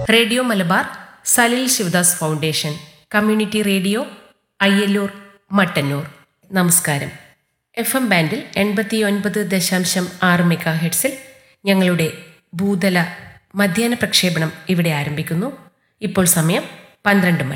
Radio Malabar, Salil Sivadas foundation, community radio, Ayyallur, Mattannur. നമസ്കാരം. FM ബാൻഡിൽ 89.6 മെഗാഹെർട്സിൽ ഞങ്ങളുടെ ഭൂതല മധ്യാഹ്ന പ്രക്ഷേപണം ഇവിടെ ആരംഭിക്കുന്നു. ഇപ്പോൾ സമയം 12 മണി.